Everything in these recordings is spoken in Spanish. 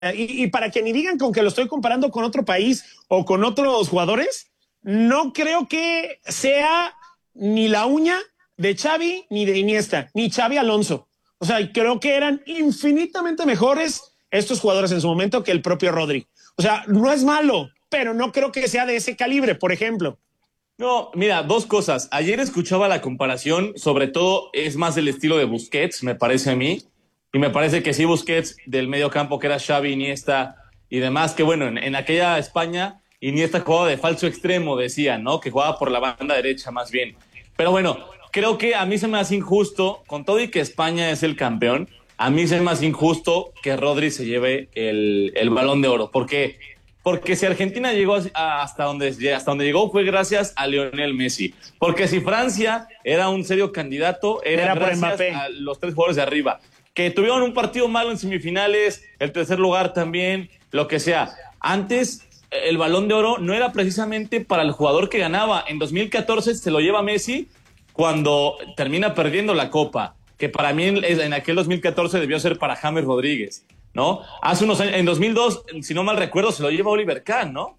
y para que ni digan con que lo estoy comparando con otro país o con otros jugadores, no creo que sea ni la uña de Xavi ni de Iniesta, ni Xavi Alonso. O sea, creo que eran infinitamente mejores estos jugadores en su momento que el propio Rodri. O sea, no es malo, pero no creo que sea de ese calibre, por ejemplo. No, mira, dos cosas. Ayer escuchaba la comparación, sobre todo es más del estilo de Busquets, me parece a mí. Y me parece que sí, Busquets del medio campo, que era Xavi, Iniesta y demás, que bueno, en aquella España, Iniesta jugaba de falso extremo, decían, ¿no? Que jugaba por la banda derecha más bien. Pero bueno, creo que a mí se me hace injusto, con todo y que España es el campeón, a mí se me hace injusto que Rodri se lleve el Balón de Oro. ¿Por qué? Porque si Argentina llegó hasta donde llegó fue gracias a Lionel Messi. Porque si Francia era un serio candidato, era gracias a los tres jugadores de arriba. Que tuvieron un partido malo en semifinales, el tercer lugar también, lo que sea. Antes, el Balón de Oro no era precisamente para el jugador que ganaba. En 2014 se lo lleva Messi cuando termina perdiendo la Copa, que para mí en aquel 2014 debió ser para James Rodríguez, ¿no? Hace unos años, en 2002, si no mal recuerdo, se lo lleva Oliver Kahn, ¿no?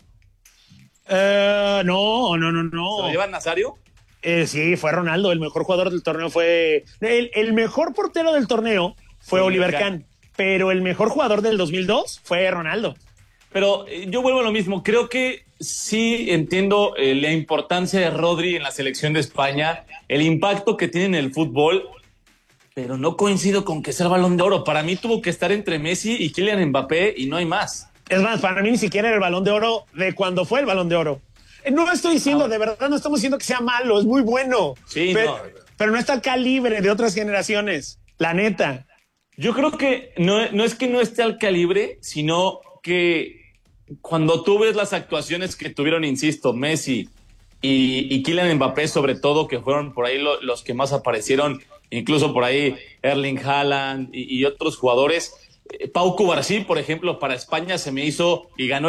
No. ¿Se lo lleva Nazario? Sí, fue Ronaldo, el mejor jugador del torneo fue... El mejor portero del torneo fue Oliver Kahn, pero el mejor jugador del 2002 fue Ronaldo. Pero yo vuelvo a lo mismo, creo que sí entiendo la importancia de Rodri en la selección de España, el impacto que tiene en el fútbol, pero no coincido con que sea el Balón de Oro. Para mí tuvo que estar entre Messi y Kylian Mbappé y no hay más. Es más, para mí ni siquiera era el Balón de Oro de cuando fue el Balón de Oro. No estoy diciendo, de verdad, no estamos diciendo que sea malo, es muy bueno. Sí, pero no está al calibre de otras generaciones, la neta. Yo creo que no es que no esté al calibre, sino que cuando tú ves las actuaciones que tuvieron, insisto, Messi y Kylian Mbappé, sobre todo, que fueron por ahí los que más aparecieron, incluso por ahí Erling Haaland y otros jugadores. Pau Cubarsí, por ejemplo, para España se me hizo, y ganó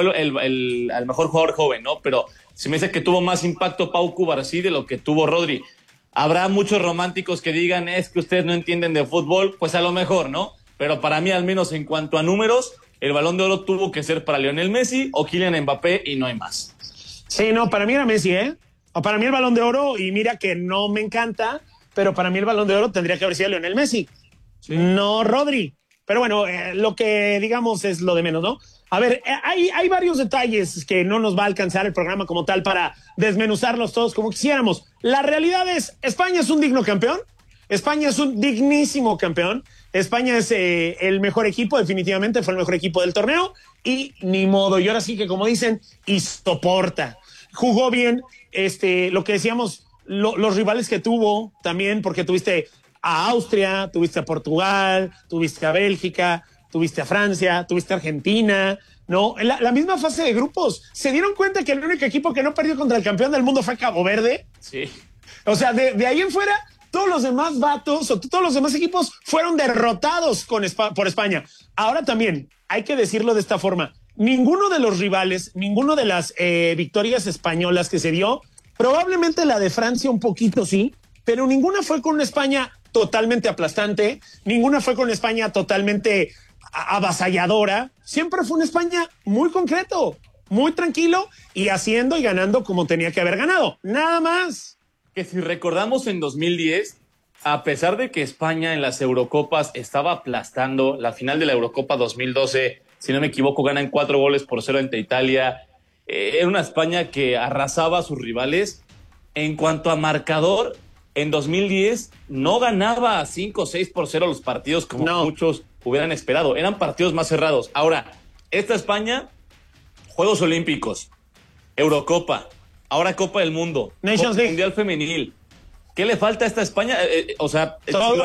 al mejor jugador joven, ¿no? Pero se me dice que tuvo más impacto Pau Cubarsí de lo que tuvo Rodri. Habrá muchos románticos que digan, es que ustedes no entienden de fútbol, pues a lo mejor, ¿no? Pero para mí, al menos en cuanto a números, el Balón de Oro tuvo que ser para Lionel Messi o Kylian Mbappé y no hay más. Sí, no, para mí era Messi, ¿eh? O para mí el Balón de Oro, y mira que no me encanta, pero para mí el Balón de Oro tendría que haber sido Lionel Messi, sí. No Rodri. Pero bueno, lo que digamos es lo de menos, ¿no? A ver, hay varios detalles que no nos va a alcanzar el programa como tal para desmenuzarlos todos como quisiéramos. La realidad es, España es un digno campeón, España es un dignísimo campeón, España es el mejor equipo, definitivamente fue el mejor equipo del torneo, y ni modo, y ahora sí que como dicen, y soporta. Jugó bien, lo que decíamos, los rivales que tuvo también, porque tuviste a Austria, tuviste a Portugal, tuviste a Bélgica, tuviste a Francia, tuviste a Argentina, ¿no? La misma fase de grupos. ¿Se dieron cuenta que el único equipo que no perdió contra el campeón del mundo fue Cabo Verde? Sí. O sea, de ahí en fuera, todos los demás vatos o todos los demás equipos fueron derrotados por España. Ahora también, hay que decirlo de esta forma, ninguno de los rivales, ninguno de las victorias españolas que se dio, probablemente la de Francia un poquito sí, pero ninguna fue con una España totalmente aplastante, ninguna fue con España totalmente avasalladora, siempre fue una España muy concreto, muy tranquilo y haciendo y ganando como tenía que haber ganado, nada más. Que si recordamos en 2010, a pesar de que España en las Eurocopas estaba aplastando, la final de la Eurocopa 2012, si no me equivoco, ganan 4-0 ante Italia, era una España que arrasaba a sus rivales. En cuanto a marcador, en 2010 no ganaba 5-6-0 los partidos como muchos hubieran esperado. Eran partidos más cerrados. Ahora, esta España, Juegos Olímpicos, Eurocopa, ahora Copa del Mundo, Nations League, Mundial Femenil. ¿Qué le falta a esta España? O sea,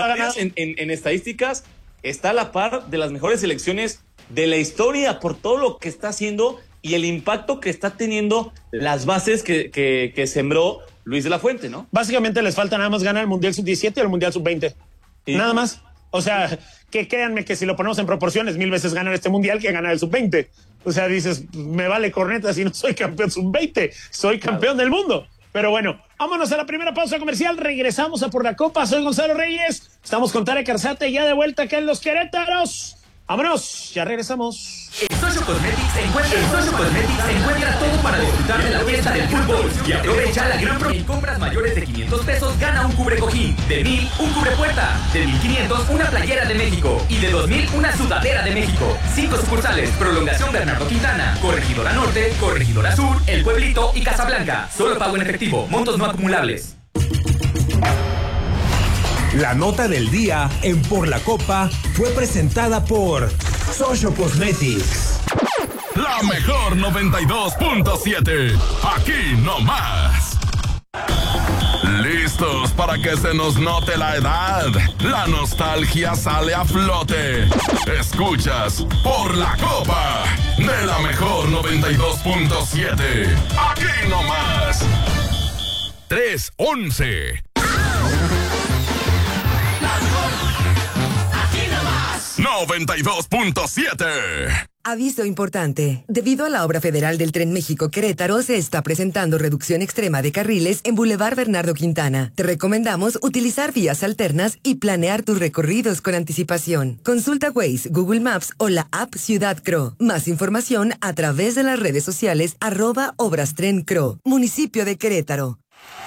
en estadísticas está a la par de las mejores selecciones de la historia por todo lo que está haciendo y el impacto que está teniendo, las bases que sembró Luis de la Fuente, ¿no? Básicamente les falta nada más ganar el Mundial Sub-17 y el Mundial Sub-20. Nada más. O sea, que créanme que si lo ponemos en proporciones, 1000 veces ganar este Mundial que ganar el Sub-20. O sea, dices, me vale corneta si no soy campeón Sub-20, soy campeón del mundo. Pero bueno, vámonos a la primera pausa comercial, regresamos a Por la Copa. Soy Gonzalo Reyes, estamos con Tarek Arzate ya de vuelta acá en Los Querétaros. Vámonos, ya regresamos. En Social Cosmetics encuentra todo para disfrutar de la fiesta del fútbol y aprovecha la gran promoción. En compras mayores de 500 pesos gana un cubrecojín, de 1000 un cubrepuerta, de 1500 una playera de México y de 2000 una sudadera de México. 5 sucursales: Prolongación Bernardo Quintana, Corregidora Norte, Corregidora Sur, El Pueblito y Casablanca. Solo pago en efectivo, montos no acumulables. La nota del día en Por la Copa fue presentada por Social Cosmetics. La mejor 92.7. Aquí no más. ¿Listos para que se nos note la edad? La nostalgia sale a flote. Escuchas Por la Copa de la mejor 92.7. Aquí no más. 3:11. 92.7. Aviso importante. Debido a la obra federal del Tren México-Querétaro, se está presentando reducción extrema de carriles en Boulevard Bernardo Quintana. Te recomendamos utilizar vías alternas y planear tus recorridos con anticipación. Consulta Waze, Google Maps o la app Ciudad Cro. Más información a través de las redes sociales @Obras Tren Cro. Municipio de Querétaro.